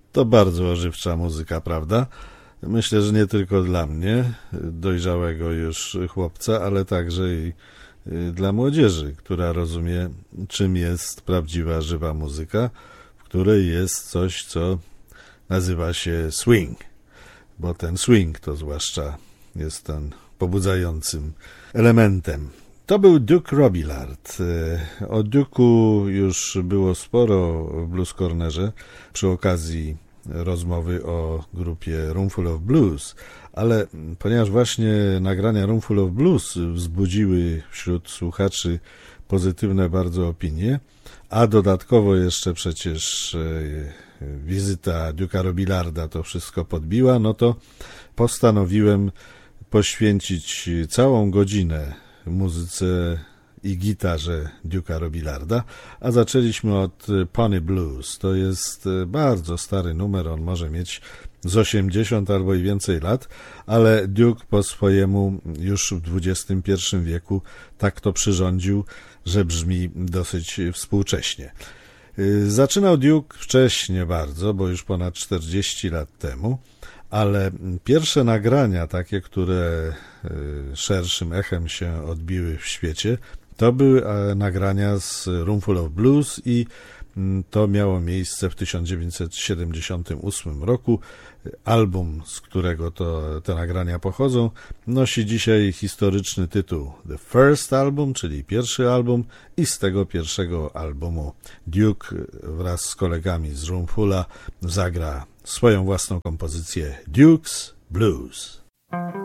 To bardzo ożywcza muzyka, prawda? Myślę, że nie tylko dla mnie, dojrzałego już chłopca, ale także i dla młodzieży, która rozumie, czym jest prawdziwa, żywa muzyka, w której jest coś, co nazywa się swing, bo ten swing to zwłaszcza jest ten pobudzającym elementem. To był Duke Robillard. O Duke'u już było sporo w Blues Cornerze przy okazji rozmowy o grupie Roomful of Blues, ale ponieważ właśnie nagrania Roomful of Blues wzbudziły wśród słuchaczy pozytywne bardzo opinie, a dodatkowo jeszcze przecież wizyta Duke'a Robillarda to wszystko podbiła, no to postanowiłem poświęcić całą godzinę muzyce i gitarze Duke'a Robillarda, a zaczęliśmy od Pony Blues. To jest bardzo stary numer, on może mieć z 80 albo i więcej lat, ale Duke po swojemu już w XXI wieku tak to przyrządził, że brzmi dosyć współcześnie. Zaczynał Duke wcześnie bardzo, bo już ponad 40 lat temu, ale pierwsze nagrania, takie, które szerszym echem się odbiły w świecie, to były nagrania z Roomful of Blues i to miało miejsce w 1978 roku. Album, z którego te nagrania pochodzą, nosi dzisiaj historyczny tytuł The First Album, czyli pierwszy album, i z tego pierwszego albumu Duke wraz z kolegami z Roomfula zagra swoją własną kompozycję Duke's Blues.